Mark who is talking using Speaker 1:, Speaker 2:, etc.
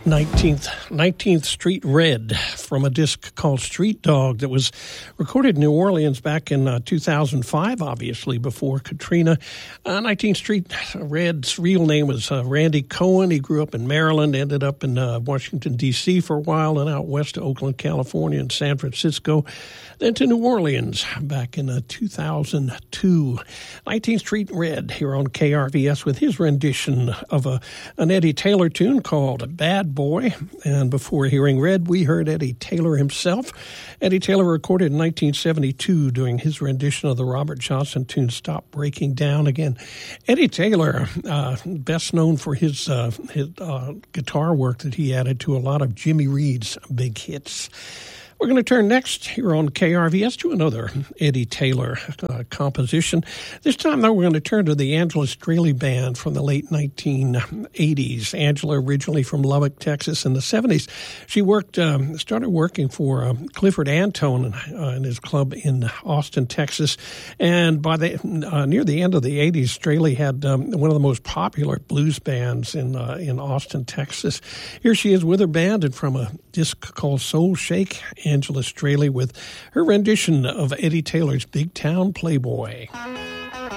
Speaker 1: 19th Street Red from a disc called Street Dog that was recorded in New Orleans back in 2005, obviously, before Katrina. 19th Street Red's real name was Randy Cohen. He grew up in Maryland, ended up in Washington, D.C. for a while, and out west to Oakland, California, and San Francisco, then to New Orleans back in 2002. 19th Street Red here on KRVS with his rendition of an Eddie Taylor tune called Bad Boy. And before hearing Red, we heard Eddie Taylor himself. Eddie Taylor recorded in 1972 doing his rendition of the Robert Johnson tune Stop Breaking Down. Again, Eddie Taylor, best known for his guitar work that he added to a lot of Jimmy Reed's big hits. We're going to turn next here on KRVS to another Eddie Taylor composition. This time, though, we're going to turn to the Angela Straley Band from the late 1980s. Angela, originally from Lubbock, Texas, in the 70s. She started working for Clifford Antone and his club in Austin, Texas. And by near the end of the 80s, Straley had one of the most popular blues bands in Austin, Texas. Here she is with her band, and from a disc called Soul Shake, Angela Straley with her rendition of Eddie Taylor's Big Town Playboy.